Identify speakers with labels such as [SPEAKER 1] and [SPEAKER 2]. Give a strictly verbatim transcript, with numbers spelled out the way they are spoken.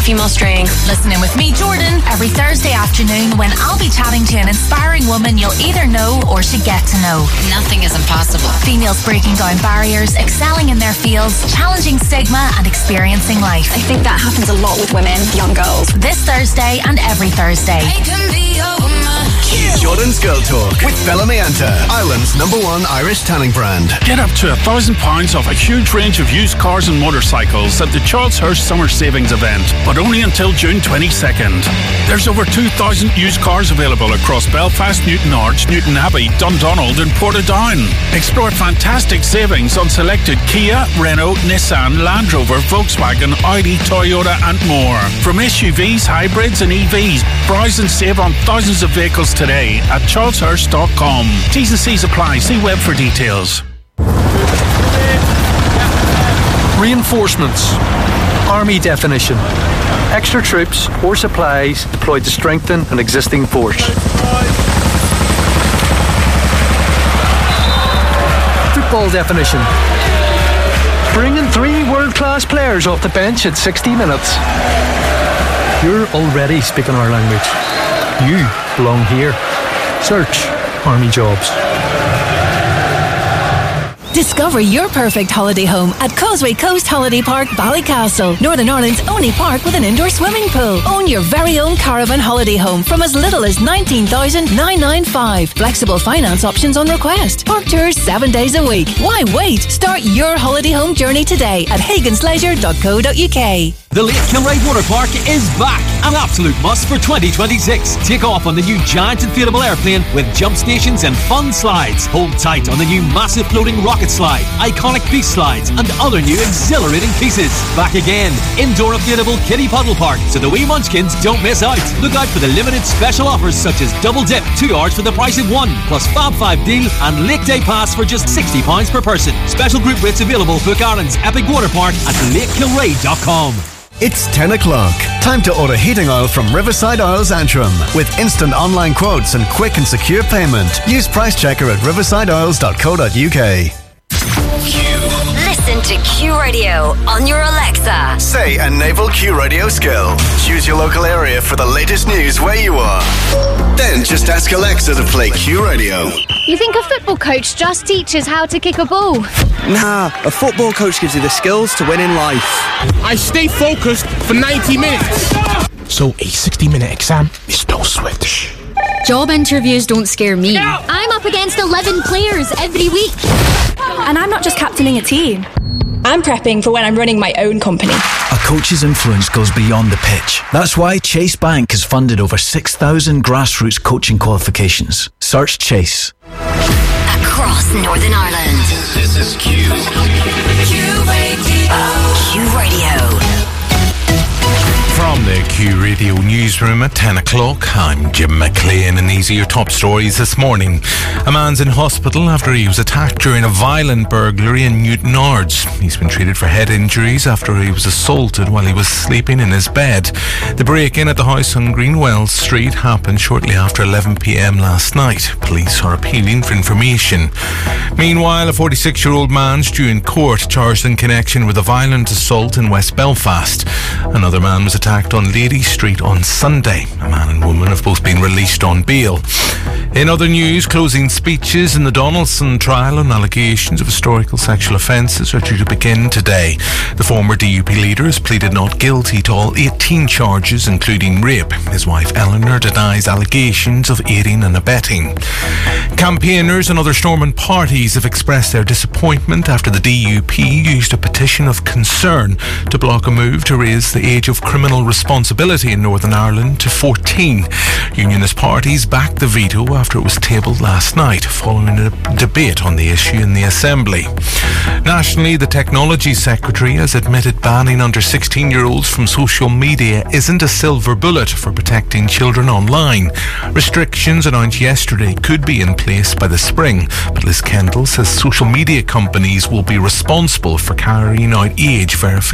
[SPEAKER 1] few more string.
[SPEAKER 2] Listen in with me, Jordan, every Thursday afternoon when I'll be chatting to an inspiring woman you'll either know or should get to know.
[SPEAKER 1] Nothing is impossible.
[SPEAKER 2] Females breaking down barriers, excelling in their fields, challenging stigma and experiencing life.
[SPEAKER 3] I think that happens a lot with women, young girls.
[SPEAKER 2] This Thursday and every Thursday.
[SPEAKER 4] Jordan's Girl Talk with Bella Mianta, Ireland's number one Irish tanning brand.
[SPEAKER 5] Get up to a thousand pounds off a huge range of used cars and motorcycles at the Charles Hirst Summer Savings Event, but only until June twenty-second. There's over two thousand used cars available across Belfast, Newtownards, Newton Abbey, Dundonald and Portadown. Explore fantastic savings on selected Kia, Renault, Nissan, Land Rover, Volkswagen, Audi, Toyota and more. From S U Vs, hybrids and E Vs, browse and save on thousands of vehicles today at charles hirst dot com. T's and C's apply. See web for details.
[SPEAKER 6] Reinforcements. Army definition. Extra troops or supplies deployed to strengthen an existing force. Football definition. Bringing three world-class players off the bench at sixty minutes. You're already speaking our language. You belong here. Search Army Jobs.
[SPEAKER 7] Discover your perfect holiday home at Causeway Coast Holiday Park, Ballycastle, Northern Ireland's only park with an indoor swimming pool. Own your very own caravan holiday home from as little as nineteen thousand nine hundred ninety-five. Flexible finance options on request. Park tours seven days a week. Why wait? Start your holiday home journey today at hagans leisure dot co dot uk.
[SPEAKER 8] The Lake Kilray Water Park is back. An absolute must for twenty twenty-six. Take off on the new giant inflatable airplane with jump stations and fun slides. Hold tight on the new massive floating rocket slide, iconic beach slides and other new exhilarating pieces. Back again, indoor inflatable kiddie puddle park so the wee munchkins don't miss out. Look out for the limited special offers such as double dip, two hours for the price of one, plus Fab five deal and Lake Day Pass for just sixty pounds per person. Special group rates available. Book Ireland's Epic Water Park at lake kilray dot com.
[SPEAKER 4] It's ten o'clock. Time to order heating oil from Riverside Oils Antrim. With instant online quotes and quick and secure payment. Use Price Checker at riverside oils dot co dot uk.
[SPEAKER 9] Listen to Q Radio on your Alexa.
[SPEAKER 4] Say a naval Q Radio skill. Choose your local area for the latest news where you are. Then just ask Alexa to play Q Radio.
[SPEAKER 10] You think a football coach just teaches how to kick a ball?
[SPEAKER 11] Nah, a football coach gives you the skills to win in life.
[SPEAKER 12] I stay focused for ninety minutes.
[SPEAKER 13] So a sixty minute exam is no sweat.
[SPEAKER 10] Job interviews don't scare me. I'm up against eleven players every week.
[SPEAKER 3] And I'm not just captaining a team.
[SPEAKER 14] I'm prepping for when I'm running my own company.
[SPEAKER 15] A coach's influence goes beyond the pitch. That's why Chase Bank has funded over six thousand grassroots coaching qualifications. Search Chase.
[SPEAKER 9] Across Northern Ireland.
[SPEAKER 4] This is Q.
[SPEAKER 9] Q Radio. Q Radio.
[SPEAKER 16] From the Q Radio newsroom at ten o'clock, I'm Jim McLean and these are your top stories this morning. A man's in hospital after he was attacked during a violent burglary in Newtownards. He's been treated for head injuries after he was assaulted while he was sleeping in his bed. The break-in at the house on Greenwell Street happened shortly after eleven p.m. last night. Police are appealing for information. Meanwhile, a forty-six-year-old man's due in court charged in connection with a violent assault in West Belfast. Another man was attacked on Lady Street on Sunday. A man and woman have both been released on bail. In other news, closing speeches in the Donaldson trial on allegations of historical sexual offences are due to begin today. The former D U P leader has pleaded not guilty to all eighteen charges, including rape. His wife Eleanor denies allegations of aiding and abetting. Campaigners and other Stormont parties have expressed their disappointment after the D U P used a petition of concern to block a move to raise the age of criminal responsibility in Northern Ireland to fourteen. Unionist parties backed the veto after it was tabled last night, following a debate on the issue in the Assembly. Nationally, the Technology Secretary has admitted banning under sixteen-year-olds from social media isn't a silver bullet for protecting children online. Restrictions announced yesterday could be in place by the spring, but Liz Kendall says social media companies will be responsible for carrying out age verification